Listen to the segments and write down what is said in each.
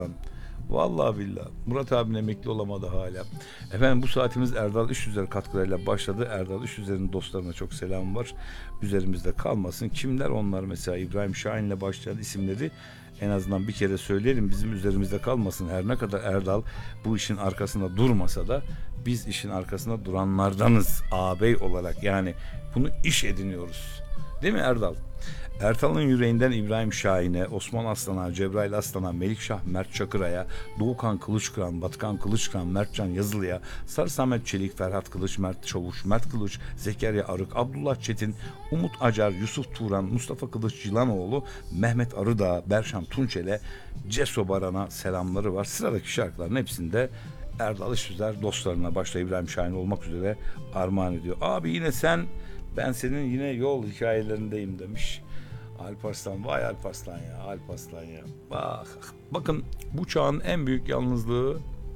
Vallahi billah. Murat abim emekli olamadı hala. Efendim bu saatimiz Erdal İşüzer katkılarıyla başladı. Erdal İşüzer'in dostlarına çok selam var. Üzerimizde kalmasın. Kimler onlar mesela? İbrahim Şahin'le başlayan isimleri en azından bir kere söyleyelim. Bizim üzerimizde kalmasın. Her ne kadar Erdal bu işin arkasında durmasa da biz işin arkasında duranlardanız ağabey olarak. Yani bunu iş ediniyoruz. Değil mi Erdal? Ertal'ın yüreğinden İbrahim Şahin'e, Osman Aslan'a, Cebrail Aslan'a, Melikşah Mert Çakır'a, Doğukan Kılıçkıran, Batıkan Kılıçkıran, Mertcan Yazılı'ya, Sarı Samet Çelik, Ferhat Kılıç, Mert Çavuş, Mert Kılıç, Zekeriya Arık, Abdullah Çetin, Umut Acar, Yusuf Turan, Mustafa Kılıç Cılanoğlu, Mehmet Arıdağ, Berşan Tunçel'e, Ceso Baran'a selamları var. Sıradaki şarkıların hepsinde Erdal İşüzer dostlarına başta İbrahim Şahin olmak üzere armağan ediyor. Abi yine sen, ben senin yine yol hikayelerindeyim demiş. Alparslan, vay Alparslan ya, Alparslan ya. Bakın bu çağın en büyük yalnızlığı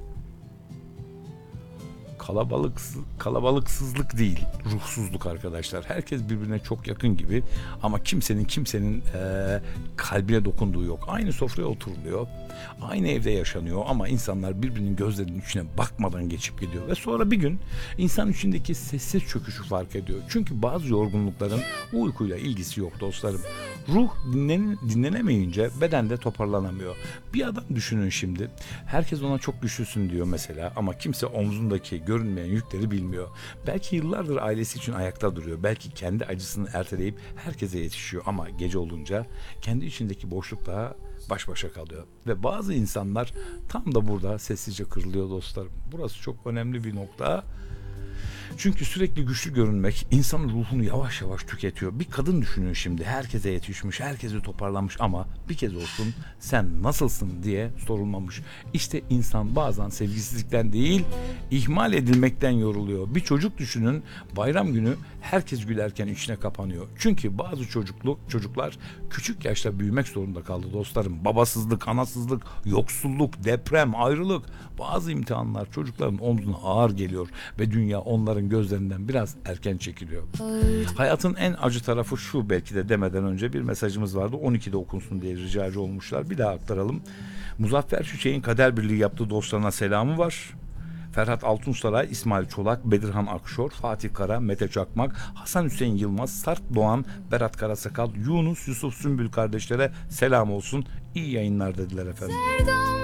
kalabalıksızlık değil, ruhsuzluk arkadaşlar. Herkes birbirine çok yakın gibi ama kimsenin kalbine dokunduğu yok. Aynı sofraya oturuluyor, aynı evde yaşanıyor ama insanlar birbirinin gözlerinin içine bakmadan geçip gidiyor ve sonra bir gün insan içindeki sessiz çöküşü fark ediyor. Çünkü bazı yorgunlukların uykuyla ilgisi yok dostlarım. Ruh dinlenemeyince beden de toparlanamıyor. Bir adam düşünün şimdi. Herkes ona çok güçlüsün diyor mesela ama kimse omzundaki görünmeyen yükleri bilmiyor. Belki yıllardır ailesi için ayakta duruyor. Belki kendi acısını erteleyip herkese yetişiyor ama gece olunca kendi içindeki boşlukla baş başa kalıyor. Ve bazı insanlar tam da burada sessizce kırılıyor dostlarım. Burası çok önemli bir nokta. Çünkü sürekli güçlü görünmek insanın ruhunu yavaş yavaş tüketiyor. Bir kadın düşünün şimdi, herkese yetişmiş, herkesi toparlamış ama bir kez olsun sen nasılsın diye sorulmamış. İşte insan bazen sevgisizlikten değil, ihmal edilmekten yoruluyor. Bir çocuk düşünün, bayram günü herkes gülerken içine kapanıyor. Çünkü bazı çocuklar küçük yaşta büyümek zorunda kaldı dostlarım. Babasızlık, anasızlık, yoksulluk, deprem, ayrılık, bazı imtihanlar çocukların omzuna ağır geliyor ve dünya onların gözlerinden biraz erken çekiliyor. Hayatın en acı tarafı şu, belki de demeden önce bir mesajımız vardı. 12'de okunsun diye ricacı olmuşlar. Bir daha aktaralım. Muzaffer Çiçek'in Kader Birliği yaptığı dostlarına selamı var. Ferhat Altunsaray, İsmail Çolak, Bedirhan Akşor, Fatih Kara, Mete Çakmak, Hasan Hüseyin Yılmaz, Sarp Doğan, Berat Karasakal, Yunus, Yusuf Sümbül kardeşlere selam olsun. İyi yayınlar dediler efendim.